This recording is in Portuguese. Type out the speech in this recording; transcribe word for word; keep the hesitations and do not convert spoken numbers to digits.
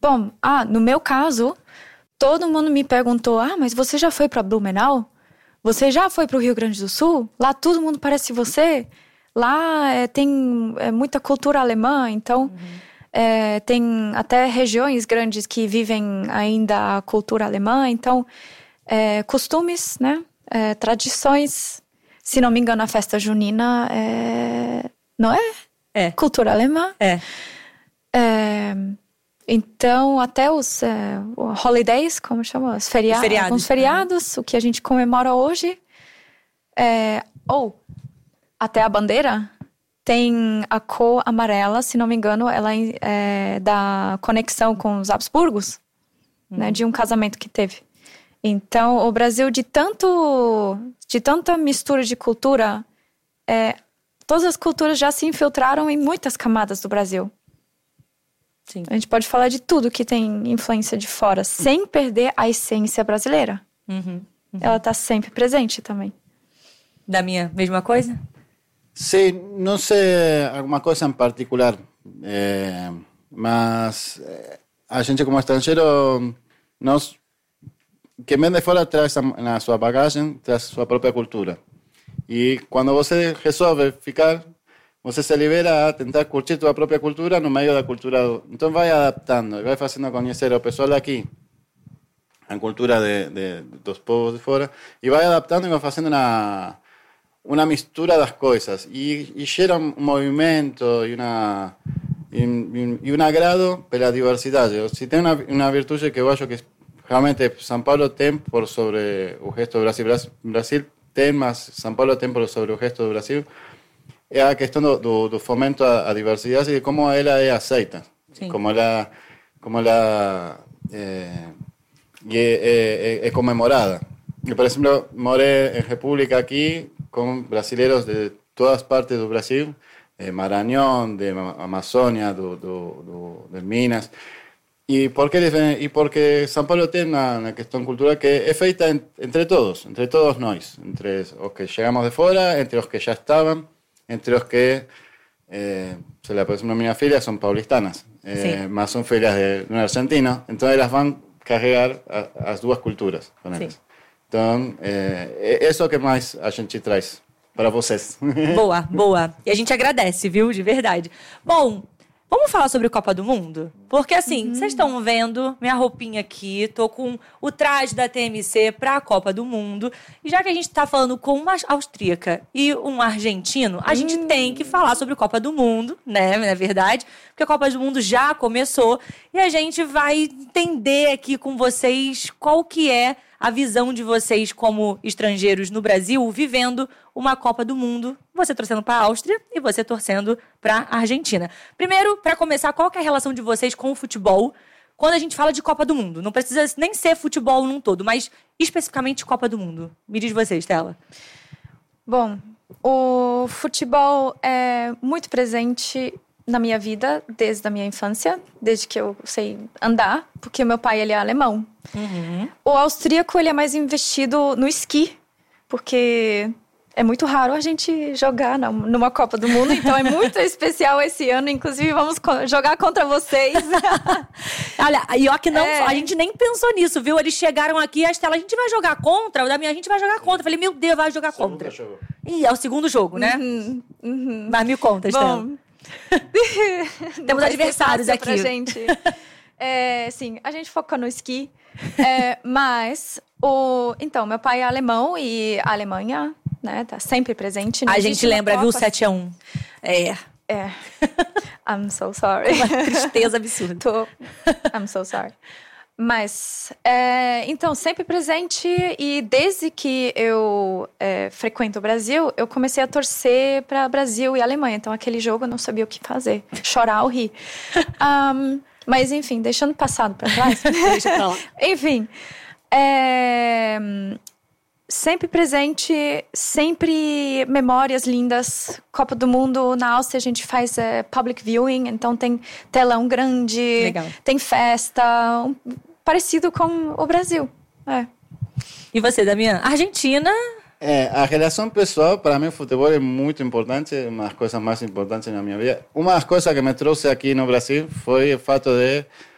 Bom, ah, no meu caso, todo mundo me perguntou, ah, mas você já foi para Blumenau? Você já foi para o Rio Grande do Sul? Lá todo mundo parece você? Lá é, tem é, muita cultura alemã, então uhum. é, tem até regiões grandes que vivem ainda a cultura alemã. Então, é, costumes, né? É, tradições. Se não me engano, a festa junina é... não é? É. Cultura alemã. É. É... Então, até os é, holidays, como chama? Os feriados. feriados. Alguns feriados, o que a gente comemora hoje. É, ou, até a bandeira tem a cor amarela, se não me engano, ela é da conexão com os Habsburgos, hum. né, de um casamento que teve. Então, o Brasil, de, tanto, de tanta mistura de cultura, é, todas as culturas já se infiltraram em muitas camadas do Brasil. Sim. A gente pode falar de tudo que tem influência de fora, sem perder a essência brasileira. Uhum, uhum. Ela está sempre presente também. Da minha mesma coisa? Sim, não sei alguma coisa em particular, é, mas a gente como estrangeiro, nós, quem vem de fora traz na sua bagagem, traz sua própria cultura. E quando você resolve ficar, você se libera a tentar curtir tua própria cultura no meio da cultura. Do... Então vai adaptando, vai fazendo conhecer o pessoal daqui, a cultura de, de, dos povos de fora, e vai adaptando e vai fazendo uma, uma mistura das coisas. E, e gera um movimento e, uma, e, e um agrado pela diversidade. Se tem uma, uma virtude que eu acho que realmente São Paulo tem por sobre o resto do Brasil, Brasil tem, mas São Paulo tem por sobre o resto do Brasil, é a questão do, do, do fomento à, à diversidade e de como ela é aceita, Sim. como ela, como ela é, é, é, é comemorada. Eu, por exemplo, morei em República aqui com brasileiros de todas partes do Brasil, de Maranhão, de Amazônia, do, do, do, de Minas. E porque, e porque São Paulo tem uma, uma questão cultural que é feita en, entre todos, entre todos nós, entre os que chegamos de fora, entre os que já estavam, entre os que, eh, se la, por exemplo, minhas filhas são paulistanas, eh, mas são filhas de, de um argentino, então elas vão carregar a, as duas culturas com elas. Então, é, é isso que mais a gente traz para vocês. Boa, boa. E a gente agradece, viu? De verdade. Bom, vamos falar sobre Copa do Mundo? Porque assim, uhum. vocês estão vendo minha roupinha aqui, tô com o traje da T M C para a Copa do Mundo. E já que a gente tá falando com uma austríaca e um argentino, a uhum. gente tem que falar sobre Copa do Mundo, né? Não é verdade? Porque a Copa do Mundo já começou e a gente vai entender aqui com vocês qual que é a visão de vocês como estrangeiros no Brasil, vivendo uma Copa do Mundo, você torcendo para a Áustria e você torcendo para a Argentina. Primeiro, para começar, qual que é a relação de vocês com o futebol quando a gente fala de Copa do Mundo? Não precisa nem ser futebol num todo, mas especificamente Copa do Mundo. Me diz você, Stella. Bom, o futebol é muito presente na minha vida desde a minha infância, desde que eu sei andar, porque meu pai ele é alemão. Uhum. O austríaco ele é mais investido no esqui, porque é muito raro a gente jogar numa Copa do Mundo, então é muito especial esse ano. Inclusive, vamos jogar contra vocês. Olha, e ó que não, é. a gente nem pensou nisso, viu? Eles chegaram aqui, a Estela, a gente vai jogar contra, o da minha, a gente vai jogar contra. Eu falei, meu Deus, vai jogar contra. E é o segundo jogo, né? Uhum, uhum. Mas me conta, Estela. Bom, temos adversários aqui. Pra gente. É, sim, a gente foca no esqui. É, mas, o, então, meu pai é alemão e a Alemanha, né, tá sempre presente. A gente lembra, viu, sete a um. É. É. I'm so sorry. Uma tristeza absurda. Tô, I'm so sorry. Mas, é, então, sempre presente e desde que eu é, frequento o Brasil, eu comecei a torcer para Brasil e Alemanha. Então, aquele jogo eu não sabia o que fazer. Chorar ou rir. Um, mas, enfim, deixando o passado para trás. Deixa pra lá. Enfim, é, sempre presente, sempre memórias lindas. Copa do Mundo, na Áustria a gente faz é, public viewing, então tem telão grande, Legal. Tem festa, um, parecido com o Brasil. É. E você, Damian? Argentina? É, a relação pessoal, para mim, o futebol é muito importante, uma das coisas mais importantes na minha vida. Uma das coisas que me trouxe aqui no Brasil foi o fato de